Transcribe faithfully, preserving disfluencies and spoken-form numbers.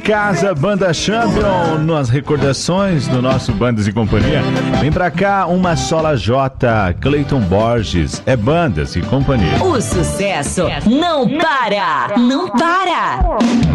Casa Banda Champion, nas recordações do nosso Bandas e Companhia. Vem pra cá, uma sola J, Cleiton Borges, é Bandas e Companhia. O sucesso não para, não para.